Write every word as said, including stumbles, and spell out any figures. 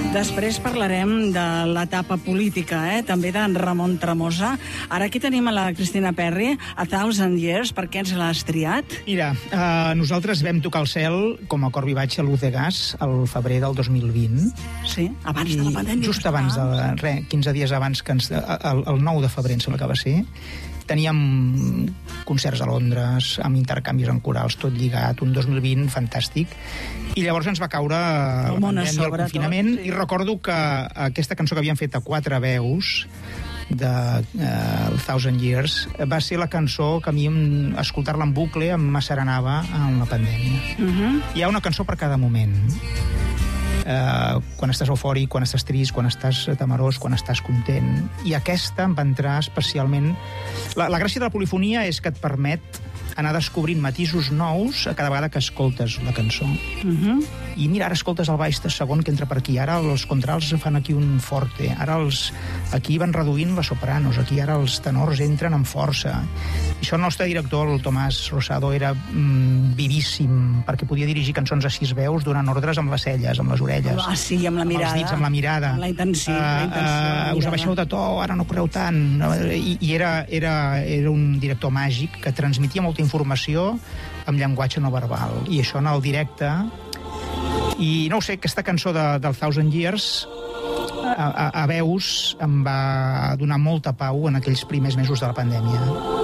Després parlarem de l'etapa política, eh? també d'en Ramon Tremosa. Ara aquí tenim a la Cristina Perry, A Thousand Years. Per què ens l'has triat? Mira, eh, nosaltres vam tocar el cel com a cor vivatge a l'U de Gas el febrer del dos mil vint. Sí, abans de la pandèmia. Just abans, de, re, quinze dies abans, que ens, el, el nou de febrer, em sembla que va ser, teníem concerts a Londres, amb intercanvis en corals, tot lligat, un dos mil vint fantàstic, i llavors ens va caure el la pandèmia, el confinament, tot, sí. I recordo que aquesta cançó que havíem fet a quatre veus, de uh, Thousand Years, va ser la cançó que a mi escoltar-la en bucle em asserenava en la pandèmia. Uh-huh. Hi ha una cançó per cada moment. Uh, quan estàs eufòric, quan estàs trist, quan estàs temerós, quan estàs content. I aquesta em va entrar especialment... La, la gràcia de la polifonia és que et permet anar descobrint matisos nous a cada vegada que escoltes la cançó. Uh-huh. I mira, ara escoltes el baix de segon que entra per aquí, ara els contrals fan aquí un forte, ara els, aquí van reduint les sopranos, aquí ara els tenors entren amb força. I això el nostre director, el Tomàs Rosado, era mm, vivíssim, perquè podia dirigir cançons a sis veus donant ordres amb les celles, amb les orelles. Ah, sí, amb la mirada. Amb els dits, amb la mirada. Amb la intenció. Uh, la intenció uh, la us abaixeu de to, ara no correu tant. I, i era, era, era un director màgic que transmetia molta informació amb llenguatge no verbal. I això en el directe... I no ho sé, aquesta cançó de, del Thousand Years a, a, a veus em va donar molta pau en aquells primers mesos de la pandèmia.